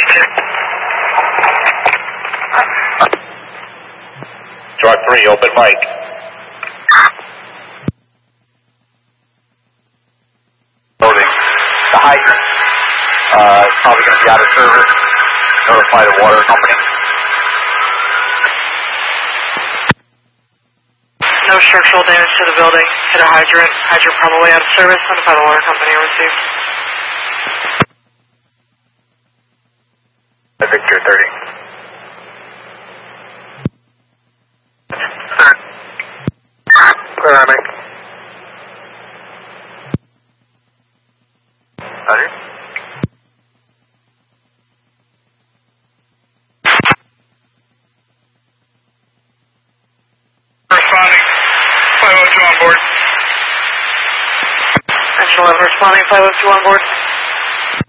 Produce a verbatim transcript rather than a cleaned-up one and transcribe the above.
Drug three, open mic. Loading. The hydrant. Uh, it's probably going to be out of service. Notify the water company. No structural damage to the building. Hit a hydrant. Hydrant probably out of service. Notify the water company. Received. Victor thirty. Clear, Army. Roger. Responding. five oh two on board. Engine eleven responding. five oh two on board.